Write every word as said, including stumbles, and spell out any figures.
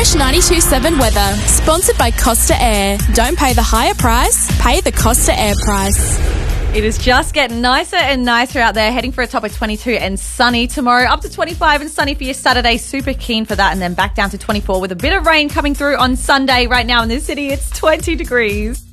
Fresh ninety-two point seven weather, sponsored by Costa Air. Don't pay the higher price, pay the Costa Air price. It is just getting nicer and nicer out there, heading for a top of twenty-two and sunny tomorrow, up to twenty-five and sunny for your Saturday. Super keen for that, and then back down to twenty-four with a bit of rain coming through on Sunday. Right now in this city, it's twenty degrees.